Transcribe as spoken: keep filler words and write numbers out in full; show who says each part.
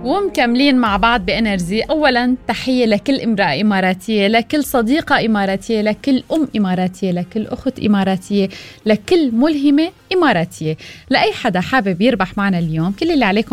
Speaker 1: ومكملين مع بعض بإنرجي. أولا تحية لكل امرأة إماراتية، لكل صديقة إماراتية، لكل أم إماراتية، لكل أخت إماراتية، لكل ملهمة إماراتية، لأي حدا حابب يربح معنا اليوم. كل اللي عليكم